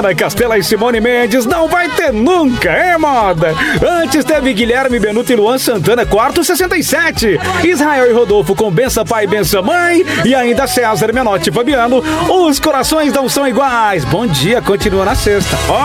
Ana Castela e Simone Mendes, não vai ter nunca, é moda. Antes teve Guilherme Benuto e Luan Santana, quarto 67. Israel e Rodolfo com Bença Pai e Bença Mãe. E ainda César Menotti e Fabiano, Os Corações Não São Iguais. Bom dia, continua na sexta. Ó.